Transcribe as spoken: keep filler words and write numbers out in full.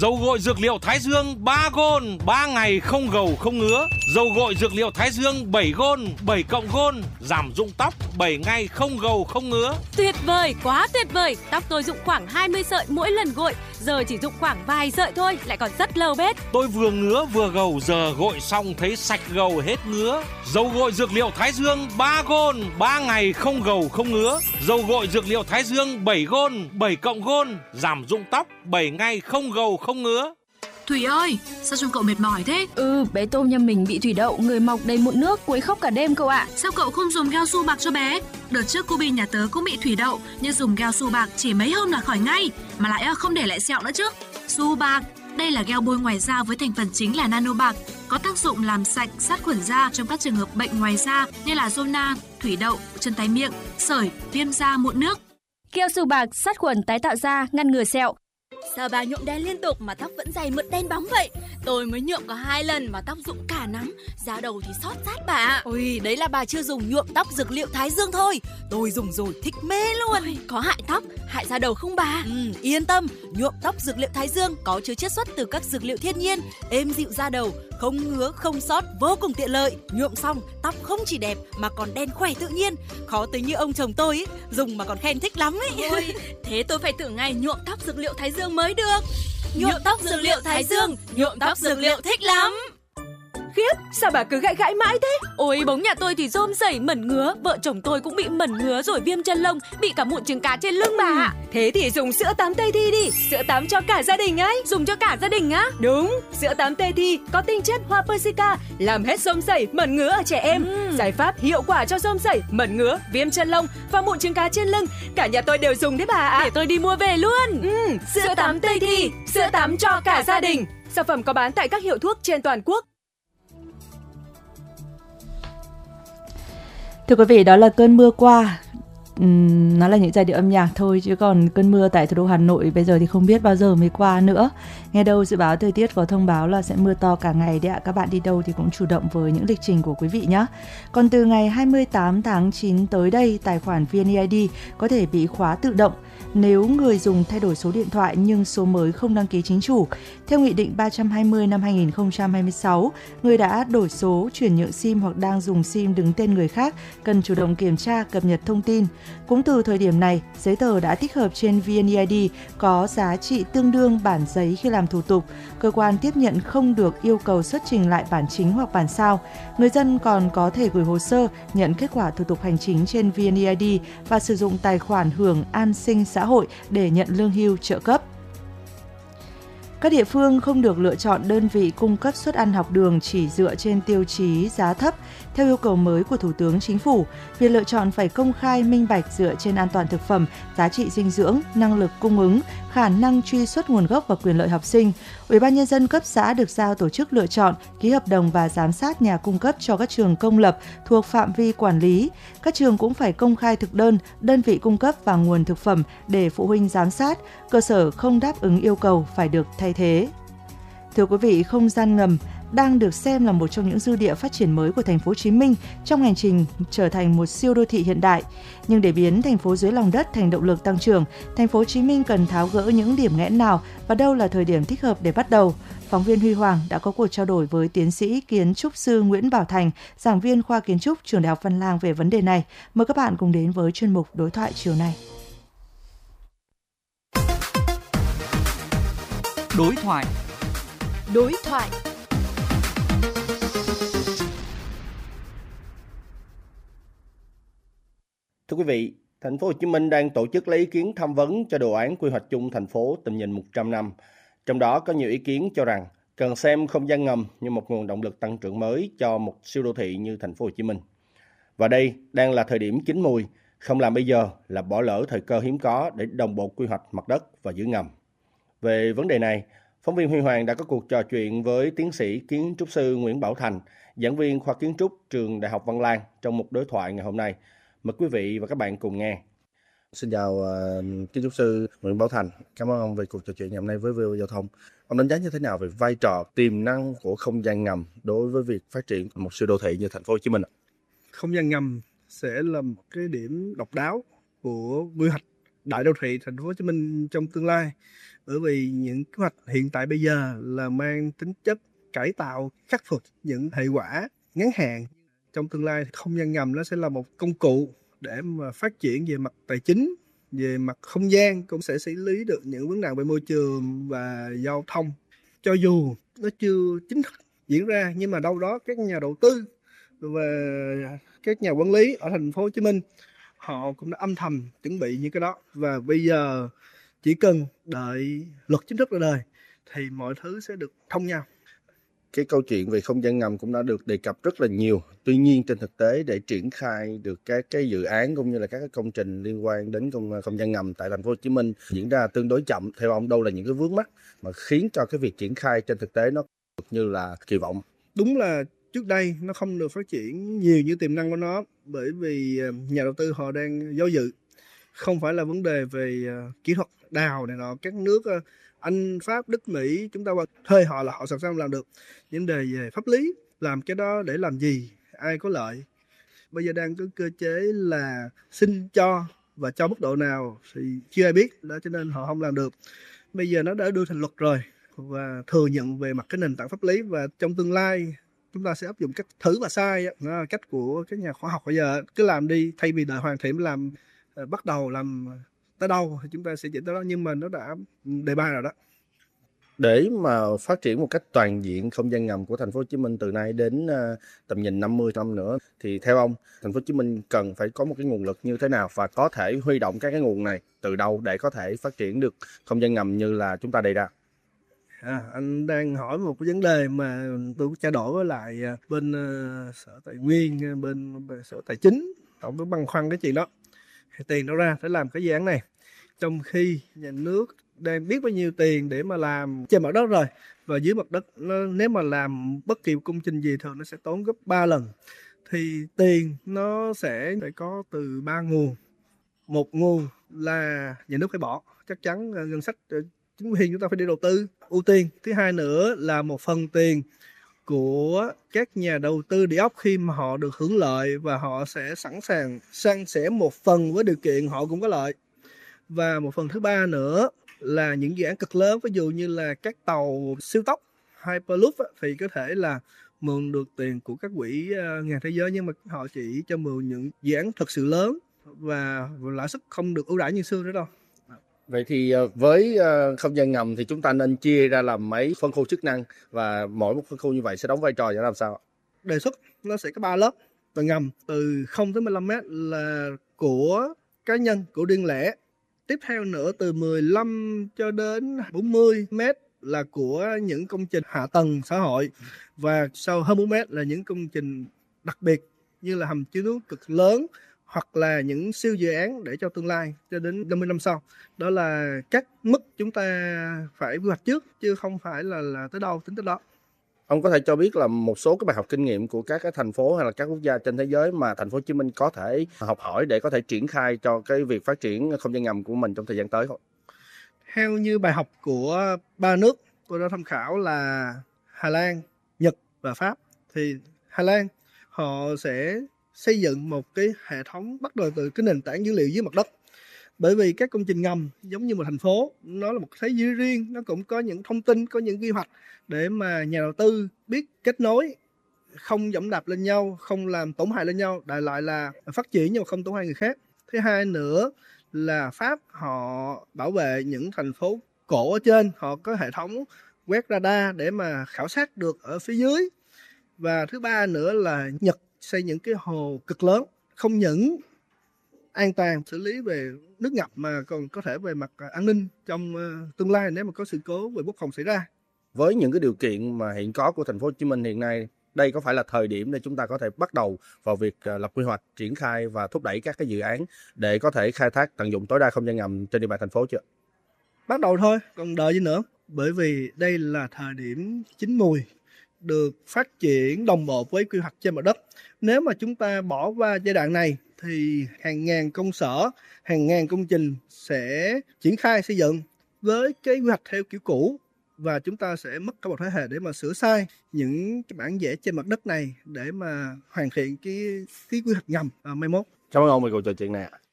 Dầu gội dược liệu Thái Dương ba gôn, ba ngày không gầu không ngứa. Dầu gội dược liệu Thái Dương bảy gôn, bảy cộng gôn, giảm rụng tóc bảy ngày không gầu không ngứa. Tuyệt vời, quá tuyệt vời. Tóc tôi rụng khoảng hai mươi sợi mỗi lần gội, giờ chỉ rụng khoảng vài sợi thôi, lại còn rất lâu bết. Tôi vừa ngứa vừa gầu, giờ gội xong thấy sạch gầu hết ngứa. Dầu gội dược liệu Thái Dương ba gôn, ba ngày không gầu không ngứa. Dầu gội dược liệu Thái Dương bảy gôn, bảy cộng gôn, giảm rụng tóc bảy ngày không gầu không ngứa. Thủy ơi, sao trông cậu mệt mỏi thế? Ừ, bé Tôm nhà mình bị thủy đậu, người mọc đầy mụn nước, quấy khóc cả đêm cậu ạ. Sao cậu không dùng Gel Su bạc cho bé? Đợt trước cô Bi nhà tớ cũng bị thủy đậu, nhưng dùng Gel Su bạc chỉ mấy hôm là khỏi ngay, mà lại không để lại sẹo nữa chứ. Su bạc, đây là gel bôi ngoài da với thành phần chính là nano bạc, có tác dụng làm sạch, sát khuẩn da trong các trường hợp bệnh ngoài da như là zona, thủy đậu, chân tay miệng, sởi, viêm da, mụn nước. Gel Su bạc sát khuẩn tái tạo da, ngăn ngừa sẹo. Sao bà nhuộm đen liên tục mà tóc vẫn dày mượt đen bóng vậy? Tôi mới nhuộm có hai lần mà tóc rụng cả nắm, da đầu thì xót rát bà ạ. Ôi, đấy là bà chưa dùng nhuộm tóc dược liệu Thái Dương thôi. Tôi dùng rồi thích mê luôn. Ôi, có hại tóc, hại da đầu không bà? Ừ, yên tâm, nhuộm tóc dược liệu Thái Dương có chứa chiết xuất từ các dược liệu thiên nhiên, êm dịu da đầu, không ngứa, không xót, vô cùng tiện lợi. Nhuộm xong, tóc không chỉ đẹp mà còn đen khỏe tự nhiên. Khó tính như ông chồng tôi ấy, dùng mà còn khen thích lắm ấy. Ôi, thế tôi phải thử ngay nhuộm tóc dược liệu Thái Dương mới được. Nhuộm tóc dược liệu Thái Dương, nhuộm tóc dược liệu thích lắm. Khiếp, sao bà cứ gãi gãi mãi thế? Ôi, bóng nhà tôi thì rôm rẩy mẩn ngứa, vợ chồng tôi cũng bị mẩn ngứa rồi viêm chân lông, bị cả mụn trứng cá trên lưng bà ạ. Thế thì dùng sữa tắm Tây Thi đi, sữa tắm cho cả gia đình ấy. Dùng cho cả gia đình á? Đúng, sữa tắm Tây Thi có tinh chất hoa Persica, làm hết rôm rẩy, mẩn ngứa ở trẻ em. Ừ. Giải pháp hiệu quả cho rôm rẩy, mẩn ngứa, viêm chân lông và mụn trứng cá trên lưng. Cả nhà tôi đều dùng đấy bà ạ. Để tôi đi mua về luôn. Ừ, sữa, sữa tắm Tây Thi, sữa tắm cho cả gia đình. Sản phẩm có bán tại các hiệu thuốc trên toàn quốc. Thưa quý vị, đó là cơn mưa qua. Uhm, nó là những giai điệu âm nhạc thôi, chứ còn cơn mưa tại thủ đô Hà Nội bây giờ thì không biết bao giờ mới qua nữa. Nghe đâu dự báo thời tiết có thông báo là sẽ mưa to cả ngày đấy ạ. Các bạn đi đâu thì cũng chủ động với những lịch trình của quý vị nhé. Còn từ ngày hai mươi tám tháng chín tới đây, tài khoản vê en e i đê có thể bị khóa tự động nếu người dùng thay đổi số điện thoại nhưng số mới không đăng ký chính chủ. Theo Nghị định ba trăm hai mươi năm hai nghìn không trăm hai mươi sáu, người đã đổi số, chuyển nhượng SIM hoặc đang dùng SIM đứng tên người khác cần chủ động kiểm tra, cập nhật thông tin. Cũng từ thời điểm này, giấy tờ đã tích hợp trên vê en e i đê có giá trị tương đương bản giấy khi làm thủ tục. Cơ quan tiếp nhận không được yêu cầu xuất trình lại bản chính hoặc bản sao. Người dân còn có thể gửi hồ sơ nhận kết quả thủ tục hành chính trên vê en e i đê và sử dụng tài khoản hưởng an sinh xã hội để nhận lương hưu trợ cấp. Các địa phương không được lựa chọn đơn vị cung cấp suất ăn học đường chỉ dựa trên tiêu chí giá thấp. Theo yêu cầu mới của Thủ tướng Chính phủ, việc lựa chọn phải công khai minh bạch dựa trên an toàn thực phẩm, giá trị dinh dưỡng, năng lực cung ứng, khả năng truy xuất nguồn gốc và quyền lợi học sinh. Ủy ban nhân dân cấp xã được giao tổ chức lựa chọn, ký hợp đồng và giám sát nhà cung cấp cho các trường công lập thuộc phạm vi quản lý. Các trường cũng phải công khai thực đơn, đơn vị cung cấp và nguồn thực phẩm để phụ huynh giám sát. Cơ sở không đáp ứng yêu cầu phải được thay thế. Thưa quý vị, không gian ngầm đang được xem là một trong những dư địa phát triển mới của thành phố Hồ Chí Minh trong hành trình trở thành một siêu đô thị hiện đại. Nhưng để biến thành phố dưới lòng đất thành động lực tăng trưởng, thành phố Hồ Chí Minh cần tháo gỡ những điểm nghẽn nào và đâu là thời điểm thích hợp để bắt đầu. Phóng viên Huy Hoàng đã có cuộc trao đổi với tiến sĩ kiến trúc sư Nguyễn Bảo Thành, giảng viên khoa kiến trúc trường Đại học Văn Lang về vấn đề này. Mời các bạn cùng đến với chuyên mục đối thoại chiều nay. Đối thoại. Đối thoại. Thưa quý vị, thành phố Hồ Chí Minh đang tổ chức lấy ý kiến tham vấn cho đồ án quy hoạch chung thành phố tầm nhìn một trăm năm. Trong đó có nhiều ý kiến cho rằng cần xem không gian ngầm như một nguồn động lực tăng trưởng mới cho một siêu đô thị như thành phố Hồ Chí Minh. Và đây đang là thời điểm chín mùi, không làm bây giờ là bỏ lỡ thời cơ hiếm có để đồng bộ quy hoạch mặt đất và giữ ngầm. Về vấn đề này, phóng viên Huy Hoàng đã có cuộc trò chuyện với tiến sĩ kiến trúc sư Nguyễn Bảo Thành, giảng viên khoa kiến trúc trường Đại học Văn Lang trong một đối thoại ngày hôm nay. Mời quý vị và các bạn cùng nghe. Xin chào uh, kiến trúc sư Nguyễn Bảo Thành. Cảm ơn ông về cuộc trò chuyện ngày hôm nay với vê o vê Giao thông. Ông đánh giá như thế nào về vai trò tiềm năng của không gian ngầm đối với việc phát triển một siêu đô thị như thành phố Hồ Chí Minh ạ? Không gian ngầm sẽ là một cái điểm độc đáo của quy hoạch đại đô thị thành phố Hồ Chí Minh trong tương lai. Bởi vì những kế hoạch hiện tại bây giờ là mang tính chất cải tạo, khắc phục những hệ quả ngắn hạn. Trong tương lai không gian ngầm nó sẽ là một công cụ để mà phát triển về mặt tài chính, về mặt không gian, cũng sẽ xử lý được những vấn nạn về môi trường và giao thông. Cho dù nó chưa chính thức diễn ra, nhưng mà đâu đó các nhà đầu tư và các nhà quản lý ở thành phố Hồ Chí Minh họ cũng đã âm thầm chuẩn bị những cái đó, và bây giờ chỉ cần đợi luật chính thức ra đời thì mọi thứ sẽ được thông nhau. Cái câu chuyện về không gian ngầm cũng đã được đề cập rất là nhiều. Tuy nhiên trên thực tế để triển khai được các cái dự án cũng như là các cái công trình liên quan đến không, không gian ngầm tại thành phố Hồ Chí Minh diễn ra tương đối chậm. Theo ông, đâu là những cái vướng mắc mà khiến cho cái việc triển khai trên thực tế nó được như là kỳ vọng? Đúng là trước đây nó không được phát triển nhiều như tiềm năng của nó, bởi vì nhà đầu tư họ đang do dự. Không phải là vấn đề về kỹ thuật đào này nọ, các nước Anh, Pháp, Đức, Mỹ chúng ta thuê họ là họ sẵn sàng làm được. Vấn đề về pháp lý, làm cái đó để làm gì, ai có lợi. Bây giờ đang có cơ chế là xin cho và cho mức độ nào thì chưa ai biết, đó cho nên họ không làm được. Bây giờ nó đã đưa thành luật rồi và thừa nhận về mặt cái nền tảng pháp lý, và trong tương lai chúng ta sẽ áp dụng cách thử và sai, đó là cách của các nhà khoa học bây giờ. Cứ làm đi, thay vì đợi hoàn thiện làm bắt đầu làm tới đâu thì chúng ta sẽ chuyển tới đó, nhưng mà nó đã đề ba rồi đó. Để mà phát triển một cách toàn diện không gian ngầm của thành phố Hồ Chí Minh từ nay đến uh, tầm nhìn năm mươi năm nữa thì theo ông, thành phố Hồ Chí Minh cần phải có một cái nguồn lực như thế nào và có thể huy động các cái nguồn này từ đâu để có thể phát triển được không gian ngầm như là chúng ta đề ra? À, anh đang hỏi một cái vấn đề mà tôi có trao đổi với lại bên uh, sở tài nguyên, bên, bên sở tài chính, họ có băn khoăn cái chuyện đó. Tiền đâu ra để làm cái dự án này, trong khi nhà nước đang biết bao nhiêu tiền để mà làm trên mặt đất rồi, và dưới mặt đất nó, nếu mà làm bất kỳ công trình gì thường nó sẽ tốn gấp ba lần. Thì tiền nó sẽ phải có từ ba nguồn. Một nguồn là nhà nước phải bỏ, chắc chắn ngân sách chính quyền chúng ta phải đi đầu tư ưu tiên. Thứ hai nữa là một phần tiền của các nhà đầu tư địa ốc khi mà họ được hưởng lợi, và họ sẽ sẵn sàng san sẻ một phần với điều kiện họ cũng có lợi. Và một phần thứ ba nữa là những dự án cực lớn, ví dụ như là các tàu siêu tốc Hyperloop thì có thể là mượn được tiền của các quỹ ngân thế giới, nhưng mà họ chỉ cho mượn những dự án thật sự lớn và lãi suất không được ưu đãi như xưa nữa đâu. Vậy thì với không gian ngầm thì chúng ta nên chia ra làm mấy phân khu chức năng, và mỗi một phân khu như vậy sẽ đóng vai trò như làm sao? Đề xuất nó sẽ có ba lớp tầng ngầm, từ không tới mười lăm mét là của cá nhân, của riêng lẻ. Tiếp theo nữa từ mười lăm cho đến bốn mươi mét là của những công trình hạ tầng xã hội, và sau hơn bốn mét là những công trình đặc biệt như là hầm chứa nước cực lớn, hoặc là những siêu dự án để cho tương lai cho đến năm mươi năm sau. Đó là các mức chúng ta phải quy hoạch trước, chứ không phải là, là tới đâu tính tới đó. Ông có thể cho biết là một số cái bài học kinh nghiệm của các cái thành phố hay là các quốc gia trên thế giới mà thành phố Hồ Chí Minh có thể học hỏi để có thể triển khai cho cái việc phát triển không gian ngầm của mình trong thời gian tới không? Theo như bài học của ba nước tôi đã tham khảo là Hà Lan, Nhật và Pháp, thì Hà Lan họ sẽ xây dựng một cái hệ thống bắt đầu từ cái nền tảng dữ liệu dưới mặt đất. Bởi vì các công trình ngầm giống như một thành phố, nó là một thế giới riêng, nó cũng có những thông tin, có những quy hoạch để mà nhà đầu tư biết kết nối, không dẫm đạp lên nhau, không làm tổn hại lên nhau, đại lại là phát triển nhưng mà không tổn hại người khác. Thứ hai nữa là Pháp họ bảo vệ những thành phố cổ ở trên, họ có hệ thống quét radar để mà khảo sát được ở phía dưới. Và thứ ba nữa là Nhật xây những cái hồ cực lớn, không những an toàn xử lý về nước ngập mà còn có thể về mặt an ninh trong tương lai nếu mà có sự cố về quốc phòng xảy ra. Với những cái điều kiện mà hiện có của thành phố Hồ Chí Minh hiện nay, đây có phải là thời điểm để chúng ta có thể bắt đầu vào việc lập quy hoạch, triển khai và thúc đẩy các cái dự án để có thể khai thác tận dụng tối đa không gian ngầm trên địa bàn thành phố chưa? Bắt đầu thôi, còn đợi gì nữa? Bởi vì đây là thời điểm chín mùi, được phát triển đồng bộ với quy hoạch trên mặt đất. Nếu mà chúng ta bỏ qua giai đoạn này thì hàng ngàn công sở, hàng ngàn công trình sẽ triển khai xây dựng với cái quy hoạch theo kiểu cũ, và chúng ta sẽ mất cả một thế hệ để mà sửa sai những cái bản vẽ trên mặt đất này để mà hoàn thiện cái, cái quy hoạch ngầm à, mai mốt. Cảm ơn ông về cuộc trò chuyện này.